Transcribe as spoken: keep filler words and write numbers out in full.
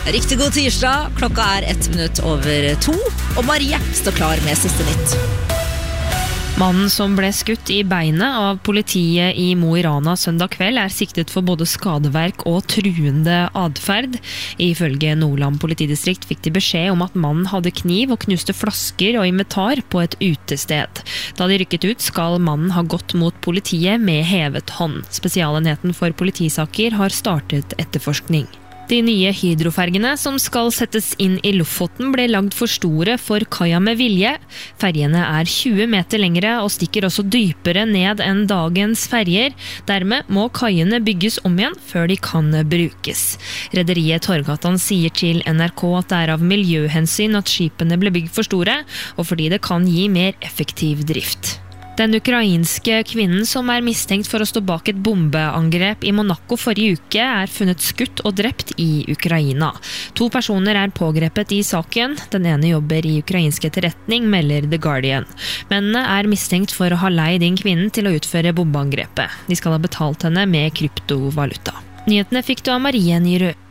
Riktig god tirsdag, klokka er ett minutt over to, og Marie står klar med siste nytt. Mannen som ble skutt i beinet av politiet i Mo i Rana søndag kveld er siktet for både skadeverk og truende adferd. Ifølge Nordland politidistrikt fikk de beskjed om at mannen hadde kniv og knuste flasker og inventar på et utested. Da de rykket ut skal mannen ha gått mot politiet med hevet hånd. Spesialenheten for politisaker har startet etterforskning. De nye hydrofergene som skal settes inn i Lofoten ble lagd for store for kaia med vilje. Fergene er tjue meter lengre og stikker også dypere ned enn dagens ferger. Dermed må kaiene bygges om igjen før de kan brukes. Rederiet Torgatan sier til N R K at det er av miljøhensyn at skipene ble bygd for store, og fordi det kan gi mer effektiv drift. Den ukrainske kvinnen som er mistenkt for å stå bak et bombeangrep i Monaco forrige uke er funnet skutt og drept i Ukraina. To personer er pågrepet i saken. Den ene jobber i ukrainsk etterretning, melder The Guardian. Mennene er mistenkt for å ha leid inn kvinnen til å utføre bombeangrepet. De skal ha betalt henne med kryptovaluta. Nyhetene fikk du av Marie Nyrø.